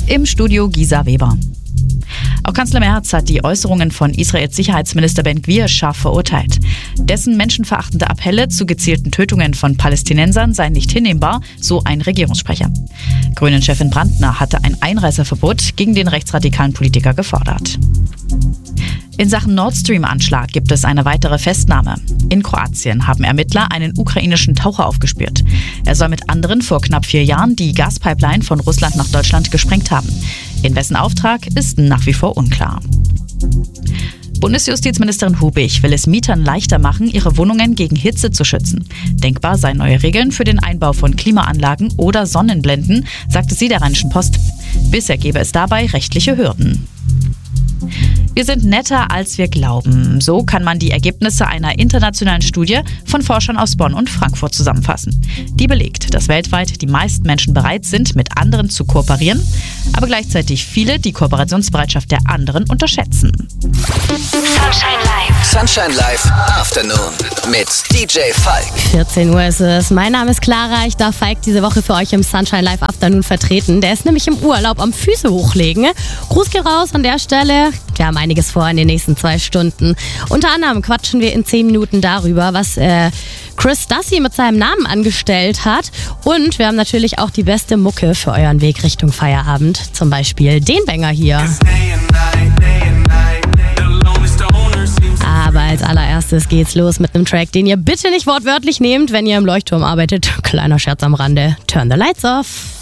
Im Studio Gisa Weber. Auch Kanzler Merz hat die Äußerungen von Israels Sicherheitsminister Ben-Gvir scharf verurteilt. Dessen menschenverachtende Appelle zu gezielten Tötungen von Palästinensern seien nicht hinnehmbar, so ein Regierungssprecher. Grünen-Chefin Brandner hatte ein Einreiseverbot gegen den rechtsradikalen Politiker gefordert. In Sachen Nord Stream-Anschlag gibt es eine weitere Festnahme. In Kroatien haben Ermittler einen ukrainischen Taucher aufgespürt. Er soll mit anderen vor knapp 4 Jahren die Gaspipeline von Russland nach Deutschland gesprengt haben. In wessen Auftrag ist nach wie vor unklar. Bundesjustizministerin Hubig will es Mietern leichter machen, ihre Wohnungen gegen Hitze zu schützen. Denkbar seien neue Regeln für den Einbau von Klimaanlagen oder Sonnenblenden, sagte sie der Rheinischen Post. Bisher gäbe es dabei rechtliche Hürden. Wir sind netter, als wir glauben. So kann man die Ergebnisse einer internationalen Studie von Forschern aus Bonn und Frankfurt zusammenfassen. Die belegt, dass weltweit die meisten Menschen bereit sind, mit anderen zu kooperieren, aber gleichzeitig viele die Kooperationsbereitschaft der anderen unterschätzen. Sunshine Live. Sunshine Live Afternoon mit DJ Falk. 14 Uhr ist es. Mein Name ist Clara. Ich darf Falk diese Woche für euch im Sunshine Live Afternoon vertreten. Der ist nämlich im Urlaub am Füße hochlegen. Gruß geht raus an der Stelle. Wir haben einiges vor in den nächsten 2 Stunden. Unter anderem quatschen wir in 10 Minuten darüber, was Chris Stassi mit seinem Namen angestellt hat. Und wir haben natürlich auch die beste Mucke für euren Weg Richtung Feierabend. Zum Beispiel den Banger hier. Aber als allererstes geht's los mit einem Track, den ihr bitte nicht wortwörtlich nehmt, wenn ihr im Leuchtturm arbeitet. Kleiner Scherz am Rande. Turn the lights off.